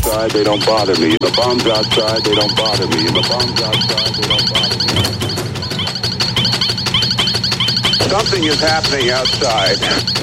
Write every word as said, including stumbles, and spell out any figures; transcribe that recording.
outside, they don't bother me. The bombs outside, they don't bother me. The bombs outside, they don't bother me. Something is happening outside.